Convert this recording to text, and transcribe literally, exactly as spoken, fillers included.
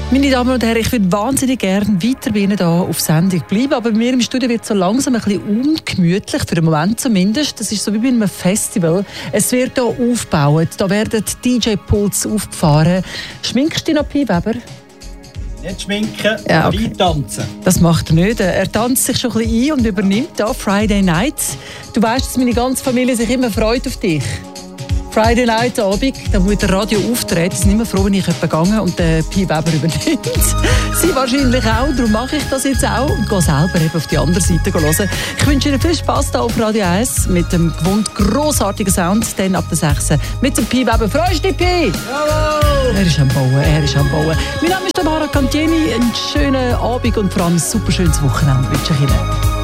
Meine Damen und Herren, ich würde wahnsinnig gerne weiter bei Ihnen hier auf Sendung bleiben, aber bei mir im Studio wird es so langsam ein bisschen ungemütlich, für den Moment zumindest. Das ist so wie bei einem Festival. Es wird hier aufgebaut, da werden D J-Puls aufgefahren. Schminkst du dich noch, Pi Weber? Nicht schminken, Ja, okay. Eintanzen. Das macht er nicht. Er tanzt sich schon ein bisschen ein und übernimmt hier Friday Nights. Du weißt, dass meine ganze Familie sich immer freut auf dich. Friday Night Abend, da muss der Radio auftreten. Sie sind immer froh, wenn ich gegangen und der Pi Weber übernimmt. Sie wahrscheinlich auch, darum mache ich das jetzt auch und gehe selber eben auf die andere Seite hören. Ich wünsche Ihnen viel Spass hier auf Radio eins mit dem gewohnt grossartigen Sound, dann ab der sechs mit dem Pi Weber. Freust du dich, Pi? Jawohl! Er ist am Bauen, er ist am Bauen. Mein Name ist Tamara Cantieni, einen schönen Abend und vor allem ein super schönes Wochenende wünsche ich Ihnen.